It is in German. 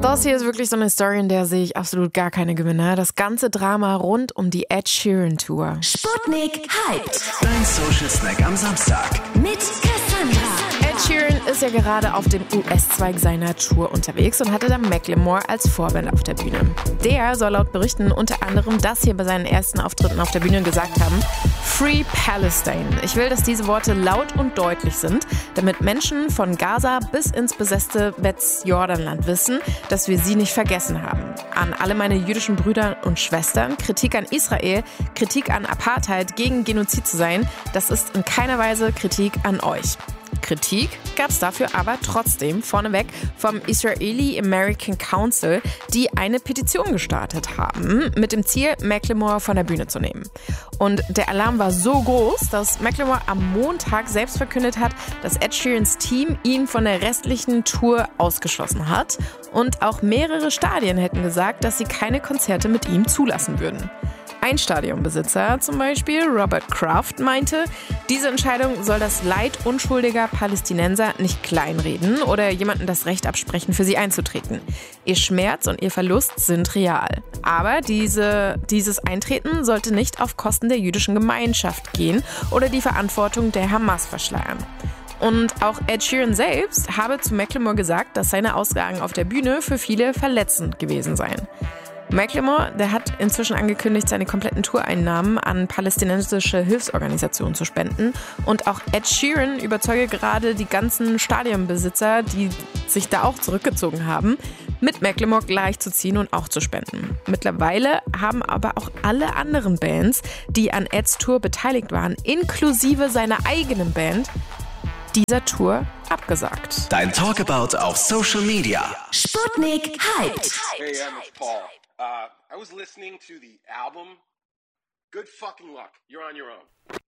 Das hier ist wirklich so eine Story, in der sehe ich absolut gar keine Gewinner. Das ganze Drama rund um die Ed Sheeran Tour. Sputnik hyped. Dein Social Snack am Samstag. Mit Cassandra. Ed Sheeran ist ja gerade auf dem US-Zweig seiner Tour unterwegs und hatte da Macklemore als Vorband auf der Bühne. Der soll laut Berichten unter anderem das hier bei seinen ersten Auftritten auf der Bühne gesagt haben: Free Palestine. Ich will, dass diese Worte laut und deutlich sind, damit Menschen von Gaza bis ins besetzte Westjordanland wissen, dass wir sie nicht vergessen haben. An alle meine jüdischen Brüder und Schwestern: Kritik an Israel, Kritik an Apartheid, gegen Genozid zu sein, das ist in keiner Weise Kritik an euch. Kritik gab es dafür aber trotzdem vorneweg vom Israeli American Council, die eine Petition gestartet haben, mit dem Ziel, Macklemore von der Bühne zu nehmen. Und der Alarm war so groß, dass Macklemore am Montag selbst verkündet hat, dass Ed Sheerans Team ihn von der restlichen Tour ausgeschlossen hat. Und auch mehrere Stadien hätten gesagt, dass sie keine Konzerte mit ihm zulassen würden. Ein Stadionbesitzer, zum Beispiel Robert Kraft, meinte, diese Entscheidung soll das Leid unschuldiger Palästinenser nicht kleinreden oder jemandem das Recht absprechen, für sie einzutreten. Ihr Schmerz und ihr Verlust sind real. Aber dieses Eintreten sollte nicht auf Kosten der jüdischen Gemeinschaft gehen oder die Verantwortung der Hamas verschleiern. Und auch Ed Sheeran selbst habe zu Macklemore gesagt, dass seine Aussagen auf der Bühne für viele verletzend gewesen seien. Macklemore, der hat inzwischen angekündigt, seine kompletten Toureinnahmen an palästinensische Hilfsorganisationen zu spenden. Und auch Ed Sheeran überzeuge gerade die ganzen Stadionbesitzer, die sich da auch zurückgezogen haben, mit Macklemore gleichzuziehen und auch zu spenden. Mittlerweile haben aber auch alle anderen Bands, die an Eds Tour beteiligt waren, inklusive seiner eigenen Band, dieser Tour abgesagt. Dein Talkabout auf Social Media. Sputnik hyped. Hey, it's Paul. I was listening to the album. Good fucking luck. You're on your own.